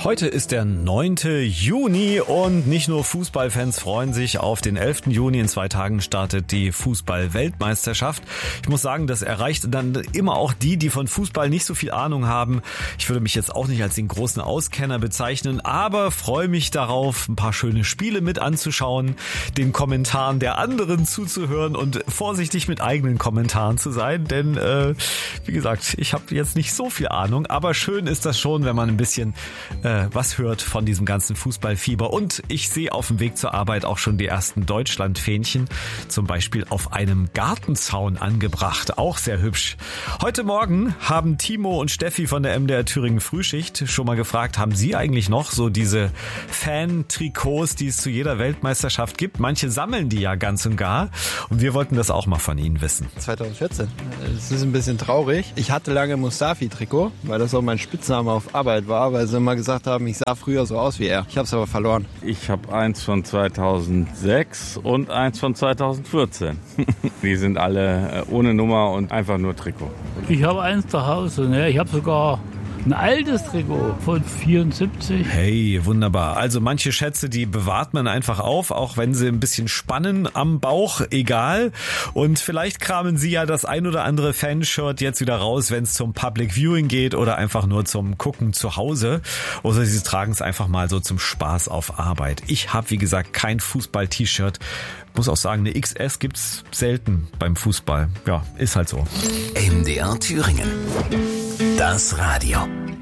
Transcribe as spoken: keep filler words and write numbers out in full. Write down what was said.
Heute ist der neunte Juni und nicht nur Fußballfans freuen sich auf den elften Juni. In zwei Tagen startet die Fußball-Weltmeisterschaft. Ich muss sagen, das erreicht dann immer auch die, die von Fußball nicht so viel Ahnung haben. Ich würde mich jetzt auch nicht als den großen Auskenner bezeichnen, aber freue mich darauf, ein paar schöne Spiele mit anzuschauen, den Kommentaren der anderen zuzuhören und vorsichtig mit eigenen Kommentaren zu sein, denn äh, wie gesagt, ich habe jetzt nicht so viel Ahnung, aber schön ist das schon, wenn man ein bisschen äh, was hört von diesem ganzen Fußballfieber. Und ich sehe auf dem Weg zur Arbeit auch schon die ersten Deutschland-Fähnchen, zum Beispiel auf einem Gartenzaun angebracht. Auch sehr hübsch. Heute Morgen haben Timo und Steffi von der M D R Thüringen Frühschicht schon mal gefragt, haben Sie eigentlich noch so diese Fan-Trikots, die es zu jeder Weltmeisterschaft gibt? Manche sammeln die ja ganz und gar. Und wir wollten das auch mal von Ihnen wissen. zwanzig vierzehn. Es ist ein bisschen traurig. Ich hatte lange Mustafi-Trikot, weil das auch mein Spitzname auf Arbeit war, weil sie immer gesagt haben, ich sah früher so aus wie er. Ich habe es aber verloren. Ich habe eins von zweitausendsechs und eins von zweitausendvierzehn. Die sind alle ohne Nummer und einfach nur Trikot. Ich habe eins zu Hause. Ne? Ich habe sogar ein altes Trikot von vierundsiebzig. Hey, wunderbar. Also manche Schätze, die bewahrt man einfach auf, auch wenn sie ein bisschen spannen am Bauch, egal. Und vielleicht kramen Sie ja das ein oder andere Fanshirt jetzt wieder raus, wenn es zum Public Viewing geht oder einfach nur zum Gucken zu Hause. Oder Sie tragen es einfach mal so zum Spaß auf Arbeit. Ich habe, wie gesagt, kein Fußball-T-Shirt. Muss auch sagen, eine X S gibt's selten beim Fußball. Ja, ist halt so. M D R Thüringen. Das Radio.